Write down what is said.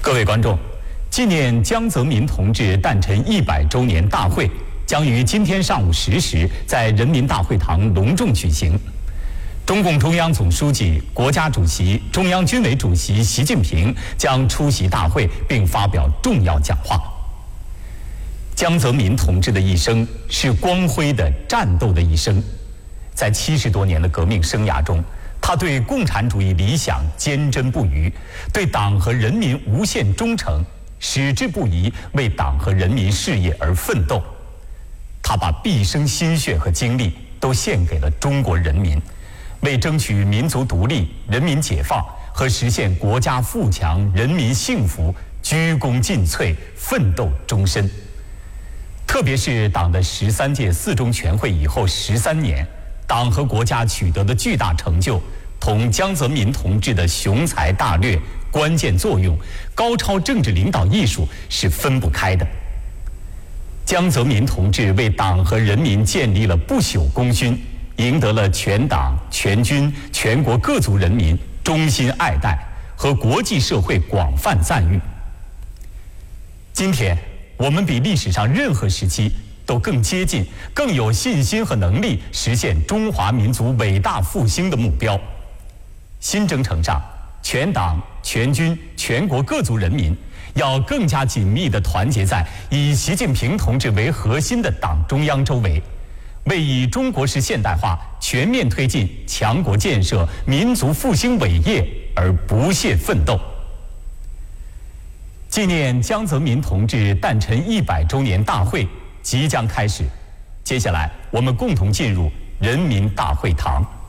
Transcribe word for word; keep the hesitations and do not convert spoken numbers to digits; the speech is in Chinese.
各位观众，纪念江泽民同志诞辰一百周年大会将于今天上午十时在人民大会堂隆重举行。中共中央总书记、国家主席、中央军委主席习近平将出席大会并发表重要讲话。江泽民同志的一生是光辉的战斗的一生，在七十多年的革命生涯中，他对共产主义理想坚贞不渝，对党和人民无限忠诚，矢志不移为党和人民事业而奋斗。他把毕生心血和精力都献给了中国人民，为争取民族独立、人民解放和实现国家富强、人民幸福鞠躬尽瘁，奋斗终身。特别是党的十三届四中全会以后十三年，党和国家取得的巨大成就，同江泽民同志的雄才大略、关键作用、高超政治领导艺术是分不开的。江泽民同志为党和人民建立了不朽功勋，赢得了全党、全军、全国各族人民衷心爱戴和国际社会广泛赞誉。今天，我们比历史上任何时期都更接近、更有信心和能力实现中华民族伟大复兴的目标。新征程上，全党、全军、全国各族人民要更加紧密地团结在以习近平同志为核心的党中央周围，为以中国式现代化全面推进强国建设、民族复兴伟业而不懈奋斗。纪念江泽民同志诞辰一百周年大会即将开始，接下来我们共同进入人民大会堂。